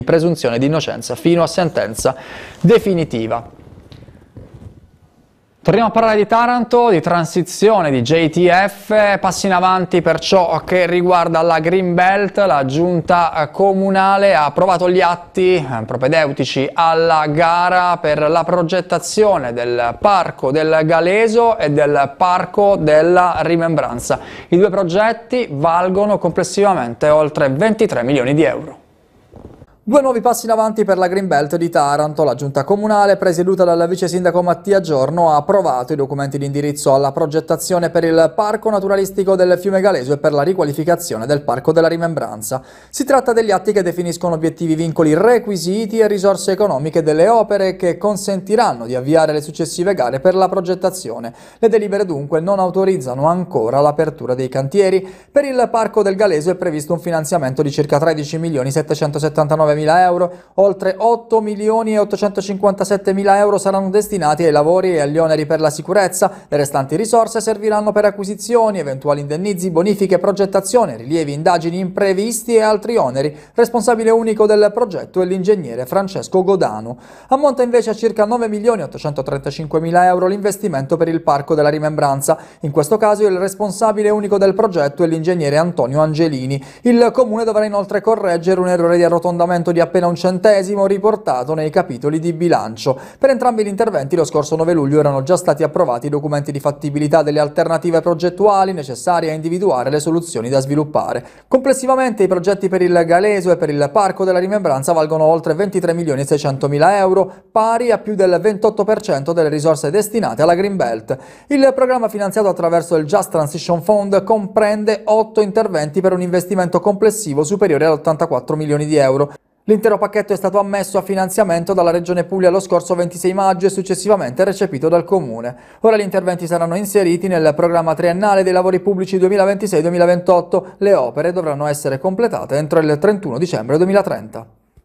presunzione di innocenza fino a sentenza definitiva. Torniamo a parlare di Taranto, di transizione, di JTF, passi in avanti per ciò che riguarda la Green Belt. La giunta comunale ha approvato gli atti propedeutici alla gara per la progettazione del Parco del Galeso e del Parco della Rimembranza. I due progetti valgono complessivamente oltre 23 milioni di euro. Due nuovi passi in avanti per la Green Belt di Taranto. La giunta comunale, presieduta dal vice sindaco Mattia Giorno, ha approvato i documenti di indirizzo alla progettazione per il Parco Naturalistico del Fiume Galeso e per la riqualificazione del Parco della Rimembranza. Si tratta degli atti che definiscono obiettivi, vincoli, requisiti e risorse economiche delle opere che consentiranno di avviare le successive gare per la progettazione. Le delibere dunque non autorizzano ancora l'apertura dei cantieri. Per il Parco del Galeso è previsto un finanziamento di circa 13.779.000 euro, oltre 8.857.000 euro saranno destinati ai lavori e agli oneri per la sicurezza. Le restanti risorse serviranno per acquisizioni, eventuali indennizi, bonifiche, progettazione, rilievi, indagini imprevisti e altri oneri. Responsabile unico del progetto è l'ingegnere Francesco Godano. Ammonta invece a circa 9.835.000 euro l'investimento per il Parco della Rimembranza. In questo caso il responsabile unico del progetto è l'ingegnere Antonio Angelini. Il comune dovrà inoltre correggere un errore di arrotondamento di appena un centesimo riportato nei capitoli di bilancio. Per entrambi gli interventi lo scorso 9 luglio erano già stati approvati i documenti di fattibilità delle alternative progettuali necessarie a individuare le soluzioni da sviluppare. Complessivamente i progetti per il Galeso e per il Parco della Rimembranza valgono oltre 23.600.000 euro, pari a più del 28% delle risorse destinate alla Green Belt. Il programma finanziato attraverso il Just Transition Fund comprende 8 interventi per un investimento complessivo superiore ad 84 milioni di euro. L'intero pacchetto è stato ammesso a finanziamento dalla Regione Puglia lo scorso 26 maggio e successivamente recepito dal Comune. Ora gli interventi saranno inseriti nel programma triennale dei lavori pubblici 2026-2028. Le opere dovranno essere completate entro il 31 dicembre 2030.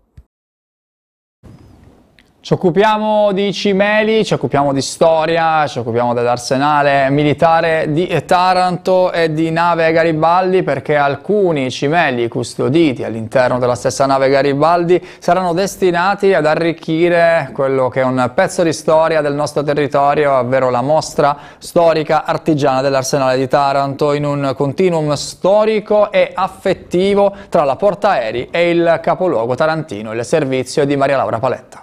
Ci occupiamo di cimeli, ci occupiamo di storia, ci occupiamo dell'arsenale militare di Taranto e di nave Garibaldi, perché alcuni cimeli custoditi all'interno della stessa nave Garibaldi saranno destinati ad arricchire quello che è un pezzo di storia del nostro territorio, ovvero la mostra storica artigiana dell'arsenale di Taranto, in un continuum storico e affettivo tra la portaerei e il capoluogo tarantino. Il servizio di Maria Laura Paletta.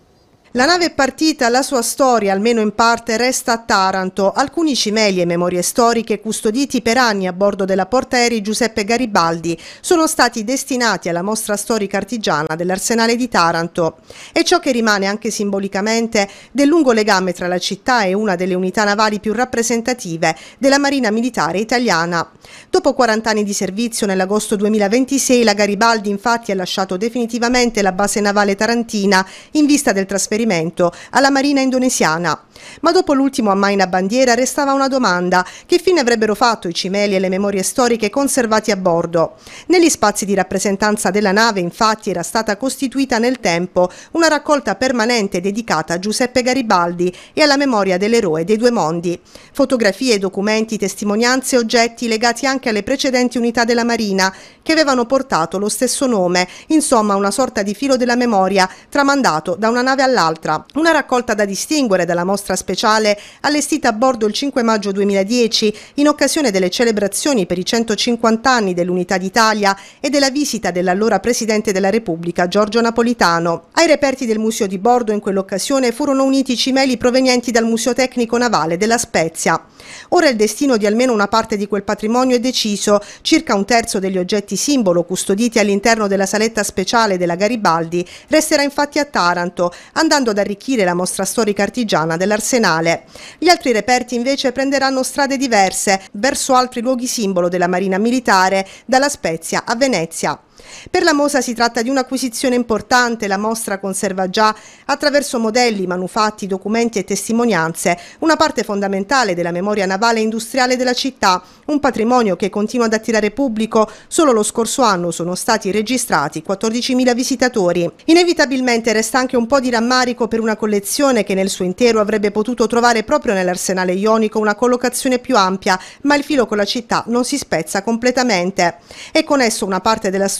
La nave è partita, la sua storia, almeno in parte, resta a Taranto. Alcuni cimeli e memorie storiche custoditi per anni a bordo della portaerei Giuseppe Garibaldi sono stati destinati alla mostra storica artigiana dell'arsenale di Taranto. È ciò che rimane anche simbolicamente del lungo legame tra la città e una delle unità navali più rappresentative della Marina Militare Italiana. Dopo 40 anni di servizio, nell'agosto 2026, la Garibaldi infatti ha lasciato definitivamente la base navale tarantina in vista del trasferimento alla Marina indonesiana. Ma dopo l'ultimo ammaina bandiera restava una domanda: che fine avrebbero fatto i cimeli e le memorie storiche conservati a bordo? Negli spazi di rappresentanza della nave infatti era stata costituita nel tempo una raccolta permanente dedicata a Giuseppe Garibaldi e alla memoria dell'eroe dei due mondi. Fotografie, documenti, testimonianze e oggetti legati anche alle precedenti unità della Marina che avevano portato lo stesso nome, insomma una sorta di filo della memoria tramandato da una nave all'altra. Una raccolta da distinguere dalla mostra speciale allestita a bordo il 5 maggio 2010 in occasione delle celebrazioni per i 150 anni dell'Unità d'Italia e della visita dell'allora Presidente della Repubblica Giorgio Napolitano. Ai reperti del museo di bordo in quell'occasione furono uniti cimeli provenienti dal Museo Tecnico Navale della Spezia. Ora il destino di almeno una parte di quel patrimonio è deciso. Circa un terzo degli oggetti simbolo custoditi all'interno della saletta speciale della Garibaldi resterà infatti a Taranto, andando ad arricchire la mostra storica artigiana dell'arsenale. Gli altri reperti invece prenderanno strade diverse, verso altri luoghi simbolo della Marina Militare, dalla Spezia a Venezia. Per la Mosa si tratta di un'acquisizione importante. La mostra conserva già, attraverso modelli, manufatti, documenti e testimonianze, una parte fondamentale della memoria navale e industriale della città, un patrimonio che continua ad attirare pubblico. Solo lo scorso anno sono stati registrati 14.000 visitatori. Inevitabilmente resta anche un po' di rammarico per una collezione che nel suo intero avrebbe potuto trovare proprio nell'arsenale ionico una collocazione più ampia, ma il filo con la città non si spezza completamente. E con esso una parte della storia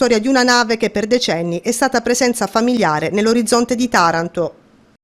storia di una nave che per decenni è stata presenza familiare nell'orizzonte di Taranto.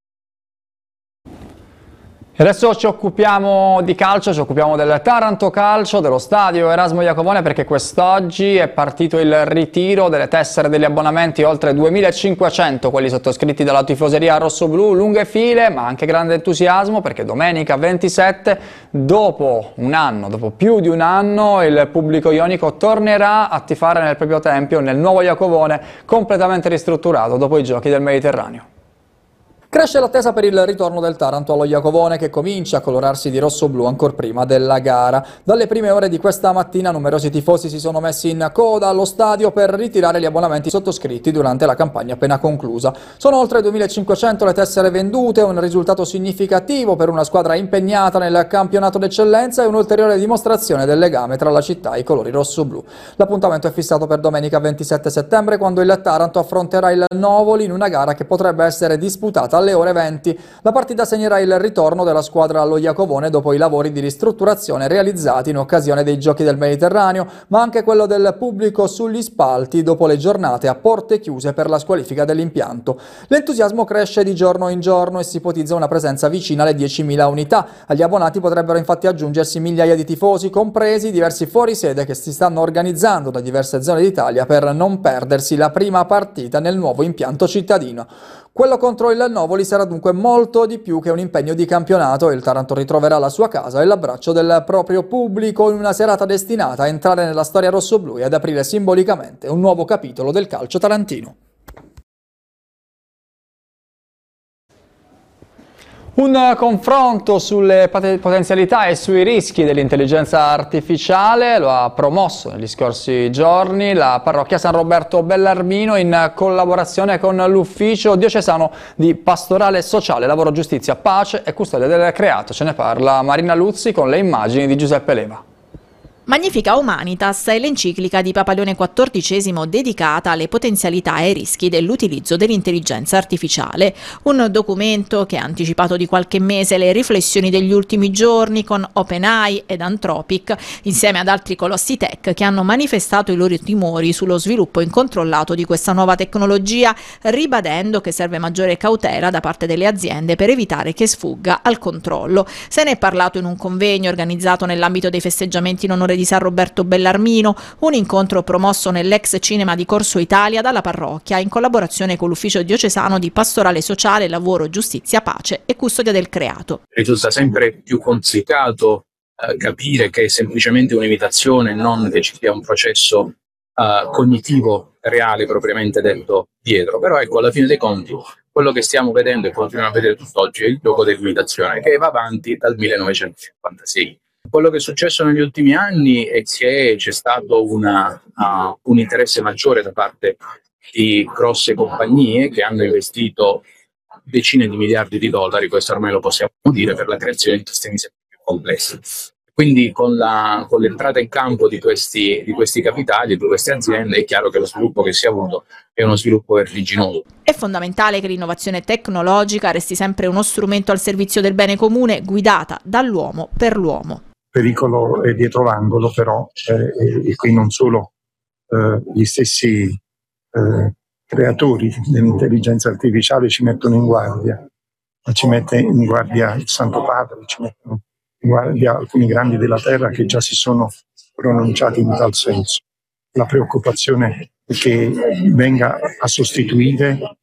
Adesso ci occupiamo di calcio, ci occupiamo del Taranto Calcio, dello stadio Erasmo Iacovone, perché quest'oggi è partito il ritiro delle tessere degli abbonamenti, oltre 2500 quelli sottoscritti dalla tifoseria rossoblù, lunghe file ma anche grande entusiasmo, perché domenica 27, dopo più di un anno, il pubblico ionico tornerà a tifare nel proprio tempio, nel nuovo Iacovone, completamente ristrutturato dopo i Giochi del Mediterraneo. Cresce l'attesa per il ritorno del Taranto allo Iacovone, che comincia a colorarsi di rosso-blu ancor prima della gara. Dalle prime ore di questa mattina numerosi tifosi si sono messi in coda allo stadio per ritirare gli abbonamenti sottoscritti durante la campagna appena conclusa. Sono oltre 2500 le tessere vendute, un risultato significativo per una squadra impegnata nel campionato d'eccellenza e un'ulteriore dimostrazione del legame tra la città e i colori rosso-blu. L'appuntamento è fissato per domenica 27 settembre, quando il Taranto affronterà il Novoli in una gara che potrebbe essere disputata alle ore 20. La partita segnerà il ritorno della squadra allo Iacovone dopo i lavori di ristrutturazione realizzati in occasione dei Giochi del Mediterraneo, ma anche quello del pubblico sugli spalti dopo le giornate a porte chiuse per la squalifica dell'impianto. L'entusiasmo cresce di giorno in giorno e si ipotizza una presenza vicina alle 10.000 unità. Agli abbonati potrebbero infatti aggiungersi migliaia di tifosi, compresi diversi fuorisede che si stanno organizzando da diverse zone d'Italia per non perdersi la prima partita nel nuovo impianto cittadino. Quello contro il Novoli sarà dunque molto di più che un impegno di campionato e il Taranto ritroverà la sua casa e l'abbraccio del proprio pubblico in una serata destinata a entrare nella storia rossoblù e ad aprire simbolicamente un nuovo capitolo del calcio tarantino. Un confronto sulle potenzialità e sui rischi dell'intelligenza artificiale lo ha promosso negli scorsi giorni la parrocchia San Roberto Bellarmino in collaborazione con l'Ufficio Diocesano di Pastorale Sociale, Lavoro, Giustizia, Pace e Custodia del Creato. Ce ne parla Marina Luzzi con le immagini di Giuseppe Leva. Magnifica Humanitas è l'enciclica di Papa Leone XIV dedicata alle potenzialità e ai rischi dell'utilizzo dell'intelligenza artificiale. Un documento che ha anticipato di qualche mese le riflessioni degli ultimi giorni con OpenAI ed Anthropic, insieme ad altri colossi tech che hanno manifestato i loro timori sullo sviluppo incontrollato di questa nuova tecnologia, ribadendo che serve maggiore cautela da parte delle aziende per evitare che sfugga al controllo. Se ne è parlato in un convegno organizzato nell'ambito dei festeggiamenti in onore di San Roberto Bellarmino, un incontro promosso nell'ex cinema di Corso Italia dalla parrocchia in collaborazione con l'Ufficio Diocesano di Pastorale Sociale, Lavoro, Giustizia, Pace e Custodia del Creato. Risulta sempre più complicato capire che è semplicemente un'imitazione, non che ci sia un processo cognitivo reale propriamente detto dietro. Però ecco, alla fine dei conti, quello che stiamo vedendo e continuiamo a vedere tutt'oggi è il gioco dell'imitazione che va avanti dal 1956. Quello che è successo negli ultimi anni è che c'è stato un interesse maggiore da parte di grosse compagnie che hanno investito decine di miliardi di dollari, questo ormai lo possiamo dire, per la creazione di sistemi sempre più complessi. Quindi con l'entrata in campo di questi capitali, di queste aziende, è chiaro che lo sviluppo che si è avuto è uno sviluppo vertiginoso. È fondamentale che l'innovazione tecnologica resti sempre uno strumento al servizio del bene comune, guidata dall'uomo per l'uomo. Pericolo è dietro l'angolo, però, e qui non solo gli stessi creatori dell'intelligenza artificiale ci mettono in guardia, ma ci mette in guardia il Santo Padre, ci mettono in guardia alcuni grandi della terra che già si sono pronunciati in tal senso. La preoccupazione è che venga a sostituire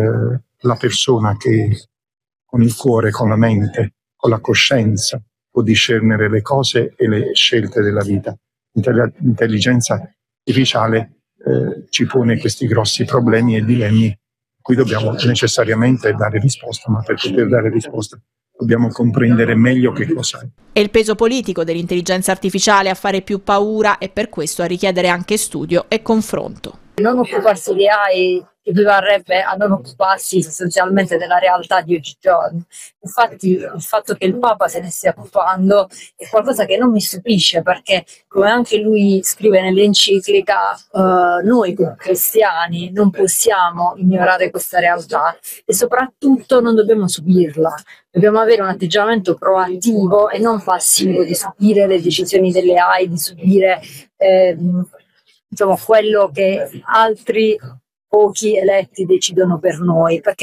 la persona che con il cuore, con la mente, con la coscienza può discernere le cose e le scelte della vita. L'intelligenza artificiale ci pone questi grossi problemi e dilemmi a cui dobbiamo necessariamente dare risposta, ma per poter dare risposta dobbiamo comprendere meglio che cosa è. È il peso politico dell'intelligenza artificiale a fare più paura e per questo a richiedere anche studio e confronto. Non occuparsi di AI equivarrebbe a non occuparsi sostanzialmente della realtà di oggigiorno. Infatti il fatto che il Papa se ne stia occupando è qualcosa che non mi stupisce, perché come anche lui scrive nell'enciclica, noi come cristiani non possiamo ignorare questa realtà e soprattutto non dobbiamo subirla. Dobbiamo avere un atteggiamento proattivo e non passivo di subire le decisioni delle AI, di subire diciamo, quello che altri pochi eletti decidono per noi, perché